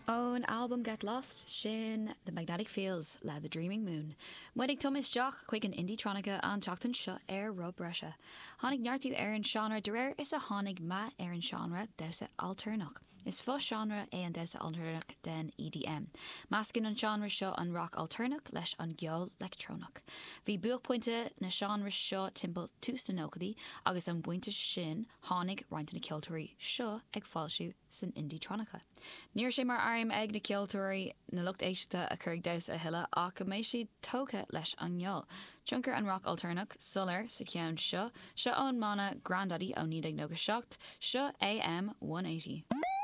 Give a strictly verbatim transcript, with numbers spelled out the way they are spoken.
Own album Get Lost, sin The Magnetic Fields, le The Dreaming Moon. Muidig Thomas Jock chuig an indie-tronica an teachtain seo ar Rob Brescia. Hánig neartú ar an genre de réir is a hánig ma ar an genre dausa alternach. Is fo genre é an dausa alternach den E D M. Mascin an genre seo an rock alternach leis an geol electronach. Bhí buachpointe na genre seo timppel tústanócadaí agus an buinte sin hánig roiint na ceoltóirí seo ag fáilsiú san indie-tronica. Níor sé mar aim ag na ceoltóirí na lucht éiste a chuig daus a hiile ach go méid siad tócha leis an geol. Junker an rock alternach, solar sa ceann seo, seo ón mana Grandaddy ó ní ag nóga seacht, seo A M one eighty.